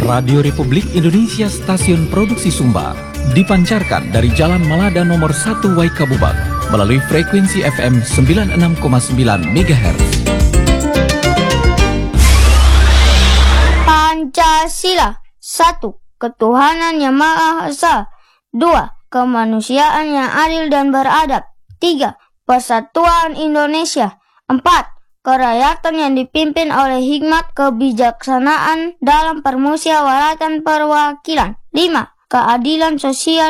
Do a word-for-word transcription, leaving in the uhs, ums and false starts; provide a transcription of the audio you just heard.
Radio Republik Indonesia Stasiun Produksi Sumba dipancarkan dari Jalan Malada nomor satu Waikabubak melalui frekuensi F M sembilan puluh enam koma sembilan megahertz. Pancasila. Satu. Ketuhanan yang Maha Esa. Dua. Kemanusiaan yang adil dan beradab. Tiga. Persatuan Indonesia. Empat. Kerakyatan yang dipimpin oleh hikmat kebijaksanaan dalam permusyawaratan perwakilan. Lima. Keadilan sosial